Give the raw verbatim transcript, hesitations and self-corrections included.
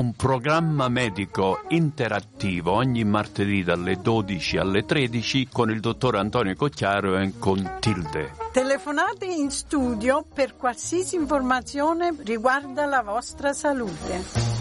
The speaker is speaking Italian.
un programma medico interattivo ogni martedì dalle dodici alle tredici con il dottor Antonio Cocchiaro e con Tilde. Telefonate in studio per qualsiasi informazione riguarda la vostra salute.